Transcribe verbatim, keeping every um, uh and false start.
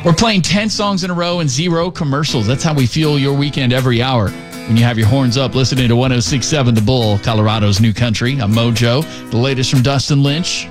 We're playing ten songs in a row and zero commercials. That's how we fuel your weekend every hour. When you have your horns up, listening to one oh six point seven The Bull, Colorado's new country. I'm Mojo. The latest from Dustin Lynch.